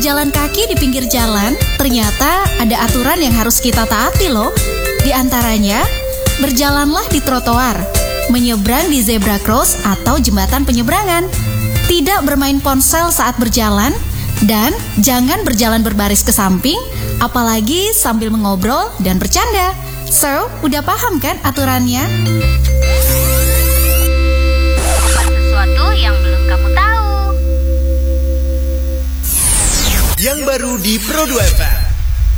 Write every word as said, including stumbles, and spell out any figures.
berjalan kaki di pinggir jalan, ternyata ada aturan yang harus kita taati loh. Di antaranya, berjalanlah di trotoar, menyeberang di zebra cross atau jembatan penyeberangan, tidak bermain ponsel saat berjalan, dan jangan berjalan berbaris ke samping, apalagi sambil mengobrol dan bercanda. So, udah paham kan aturannya? Sesuatu yang belum kamu tahu. Yang baru di Pro dua F M.